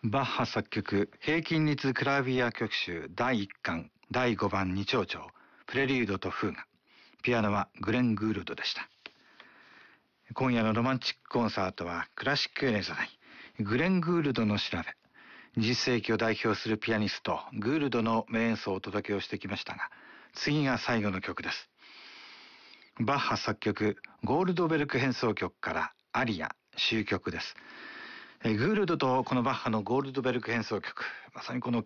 バッハ作曲平均律クラビア曲集第1巻第5番二長調プレリュードとフーガ。ピアノはグレン・グールドでした。今夜のロマンチックコンサートはクラシックエレザイグレン・グールドの調べ、20世紀を代表するピアニストグールドの名演奏をお届けをしてきましたが、次が最後の曲です。バッハ作曲ゴールドベルク変奏曲からアリア終曲です。グールドとこのバッハのゴールドベルク変奏曲、まさにこの